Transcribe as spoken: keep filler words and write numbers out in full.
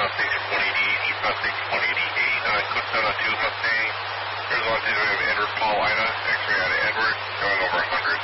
Station one eighty-eight, eastbound Station one eighty-eight, uh, Clifton on two Mustang. Here's one two, we have Edward Paul Ida, X-ray out of Edward, going over one hundred.